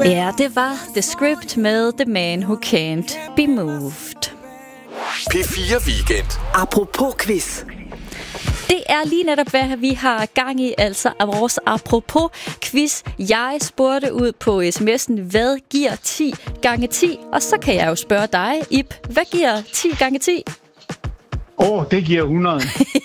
Ja, det var The Script med The Man Who Can't Be Moved. P4 Weekend. Apropos quiz. Det er lige netop, hvad vi har gang i, altså vores apropos quiz. Jeg spurgte ud på sms'en, hvad giver 10 gange 10? Og så kan jeg jo spørge dig, Ib, hvad giver 10 gange 10? Det giver 100.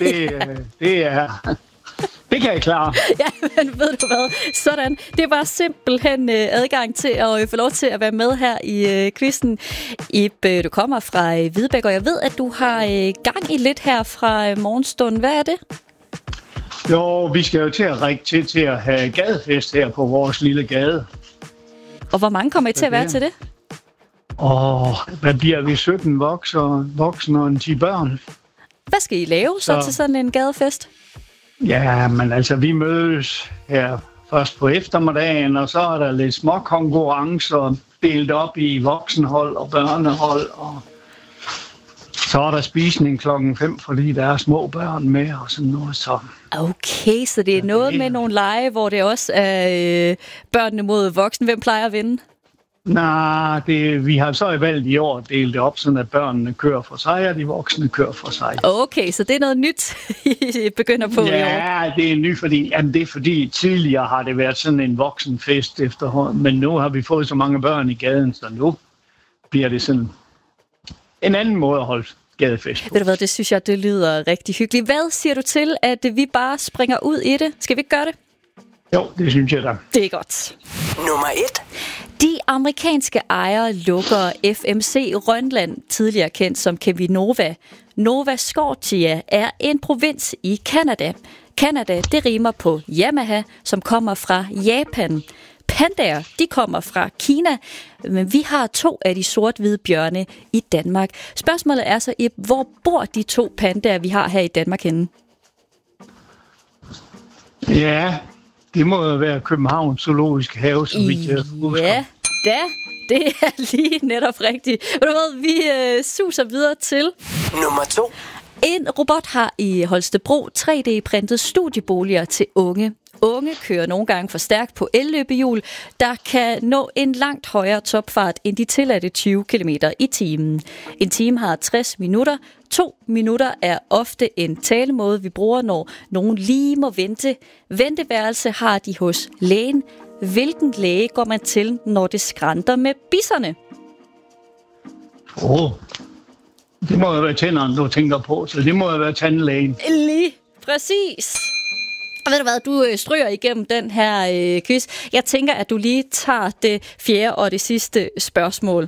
Det kan jeg klare. Ja, men ved du hvad? Sådan. Det var simpelthen adgang til at få lov til at være med her i quizzen. Ib, du kommer fra Hvidebæk, og jeg ved, at du har gang i lidt her fra morgenstunden. Hvad er det? Jo, vi skal jo til at række til at have gadefest her på vores lille gade. Og hvor mange kommer I til at være til det? Hvad bliver vi? 17 voksne og en 10 børn. Hvad skal I lave så til sådan en gadefest? Ja, men altså, vi mødes her først på eftermiddagen, og så er der lidt småkonkurrencer delt op i voksenhold og børnehold, og så er der spisning 5:00, fordi der er små børn med og sådan noget. Så. Okay, så det er noget med nogle lege, hvor det også er børnene mod voksne. Hvem plejer at vinde? Nej, vi har så valgt i år delt det op, sådan at børnene kører for sig, og de voksne kører for sig. Okay, så det er noget nyt, I begynder på i år? Ja, det er nyt, fordi tidligere har det været sådan en voksenfest efterhånden, men nu har vi fået så mange børn i gaden, så nu bliver det sådan en anden måde at holde gadefest på. Ved du hvad, det synes jeg, det lyder rigtig hyggeligt. Hvad siger du til, at vi bare springer ud i det? Skal vi ikke gøre det? Jo, det synes jeg da. Det er godt. Nummer 1. De amerikanske ejere lukker FMC Rønland, tidligere kendt som Cheminova. Nova Scotia er en provins i Canada. Canada, det rimer på Yamaha, som kommer fra Japan. Pandaer, de kommer fra Kina, men vi har 2 af de sort-hvide bjørne i Danmark. Spørgsmålet er så, Ib, hvor bor de 2 pandaer, vi har her i Danmark henne? Ja, det må jo være Københavns Zoologiske Have, så vidt jeg husker. Ja, det er lige netop rigtigt. Ved du hvad, vi suser videre til nummer 2. En robot har i Holstebro 3D-printet studieboliger til unge. Unge kører nogle gange for stærkt på elløbehjul, der kan nå en langt højere topfart end de tilladte 20 km i timen. En time har 60 minutter. 2 minutter er ofte en talemåde, vi bruger, når nogen lige må vente. Venteværelse har de hos lægen. Hvilken læge går man til, når det skranter med bisserne? Det må jo være tænderen, du tænker på, så det må jo være tandlægen. Lige præcis. Og ved du hvad, du stryger igennem den her quiz. Jeg tænker, at du lige tager det 4. og det sidste spørgsmål.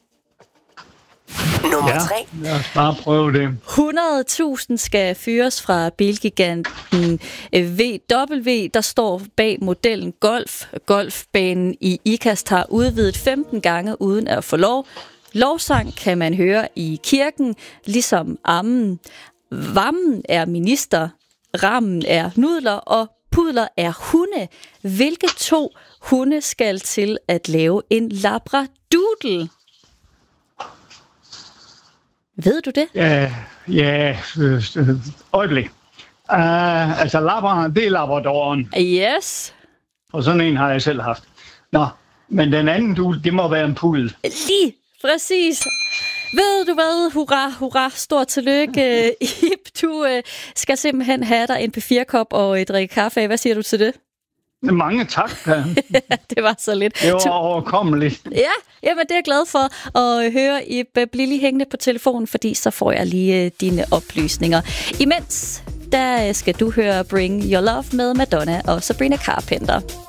Nummer 3. Lad os bare prøve det. 100.000 skal fyres fra bilgiganten VW, der står bag modellen Golf. Golfbanen i Ikast har udvidet 15 gange uden at få lov. Lovsang kan man høre i kirken, ligesom ammen. Vammen er minister, rammen er nudler, og pudler er hunde. Hvilke 2 hunde skal til at lave en labradoodle? Ved du det? Ja, øjeblik. Altså, det er labradoren. Yes. Og sådan en har jeg selv haft. Nå, men den anden doodle, det må være en puddel. Lige præcis. Ved du hvad? Hurra, hurra. Stort tillykke, Ib. Du skal simpelthen have dig en P4-kop og drikke kaffe af. Hvad siger du til det? Mange tak. Det var så lidt. Det var overkommeligt. Ja, jamen det er jeg glad for at høre. Ib, bliv lige hængende på telefonen, fordi så får jeg lige dine oplysninger. Imens, der skal du høre Bring Your Love med Madonna og Sabrina Carpenter.